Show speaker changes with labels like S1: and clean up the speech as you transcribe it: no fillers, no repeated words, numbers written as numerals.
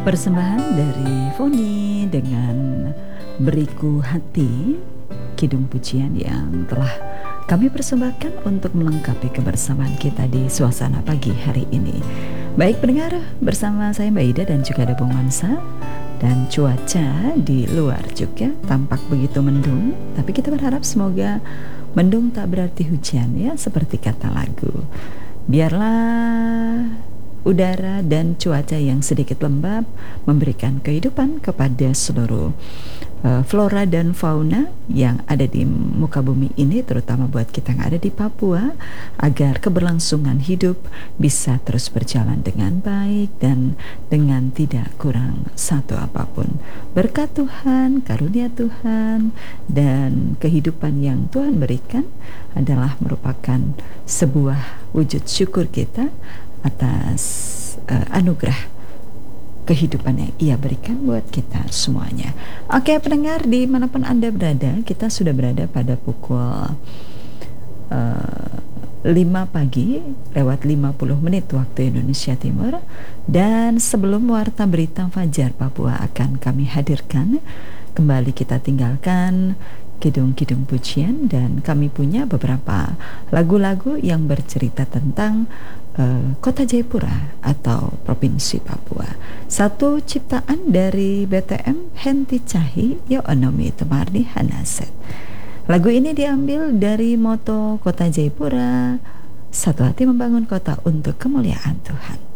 S1: Persembahan dari Foni dengan Beriku Hati, kidung pujian yang telah kami persembahkan untuk melengkapi kebersamaan kita di suasana pagi hari ini. Baik pendengar, bersama saya Mbak Ida dan juga ada Bung Mansa. Dan cuaca di luar juga tampak begitu mendung, tapi kita berharap semoga mendung tak berarti hujan ya, seperti kata lagu. Biarlah udara dan cuaca yang sedikit lembab memberikan kehidupan kepada seluruh flora dan fauna yang ada di muka bumi ini, terutama buat kita yang ada di Papua, agar keberlangsungan hidup bisa terus berjalan dengan baik dan dengan tidak kurang satu apapun. Berkat Tuhan, karunia Tuhan, dan kehidupan yang Tuhan berikan adalah merupakan sebuah wujud syukur kita atas anugerah kehidupan yang Ia berikan buat kita semuanya. Oke pendengar, dimanapun Anda berada, kita sudah berada pada pukul 5 pagi lewat 50 menit waktu Indonesia Timur. Dan sebelum Warta Berita Fajar Papua akan kami hadirkan, kembali kita tinggalkan kidung-kidung pujian, dan kami punya beberapa lagu-lagu yang bercerita tentang Kota Jayapura atau Provinsi Papua. Satu ciptaan dari BTM Henti Cahi Yo Onomi Temarni Hanaset. Lagu ini diambil dari moto Kota Jayapura, satu hati membangun kota untuk kemuliaan Tuhan.